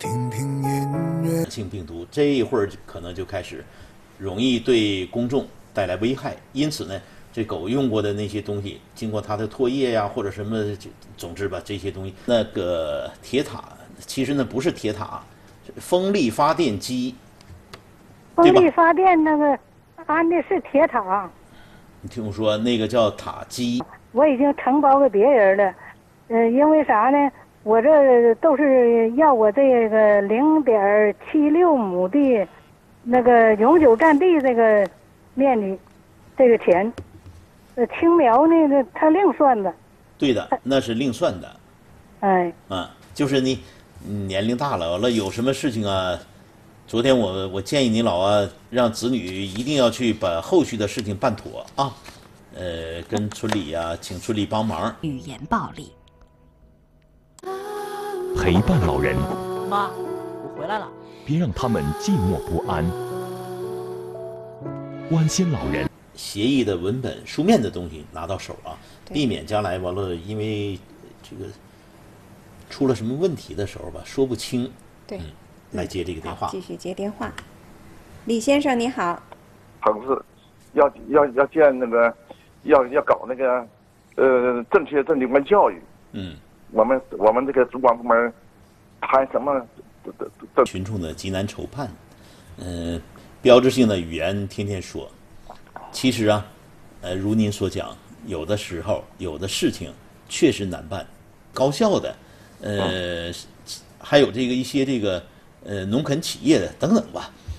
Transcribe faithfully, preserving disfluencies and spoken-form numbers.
听听音乐。 性病毒这一会儿可能就开始容易对公众带来危害，因此呢，这狗用过的那些东西，经过它的唾液呀、或者什么，总之吧，这些东西，那个铁塔其实呢不是铁塔，风力发电机。 风力发电那个安的是铁塔。 你听我说，那个叫塔基。 我已经承包给别人了，呃，因为啥呢？我这都是要我这个零点七六亩地，那个永久占地这个面积，这个钱，呃，青苗那个他另算的。 对的，那是另算的。 哎。 啊，就是你年龄大了，完了有什么事情啊？昨天我我建议你老啊，让子女一定要去把后续的事情办妥啊。呃，跟村里呀、啊，请村里帮忙。 语言暴力， 陪伴老人。 妈，我回来了。 别让他们寂寞不安。关心老人。 协议的文本、书面的东西拿到手啊，避免将来完了因为这个出了什么问题的时候吧，说不清。 对。嗯， 来接这个电话。 继续接电话。李先生你好。 城市要要要建那个。要要搞那个，呃，正确正有关教育。 嗯， 我们我们这个主管部门谈什么？ 群众的急难愁盼，呃，标志性的语言天天说。其实啊，呃，如您所讲，有的时候有的事情确实难办，高校的，呃，嗯、还有这个一些这个呃农垦企业的等等吧。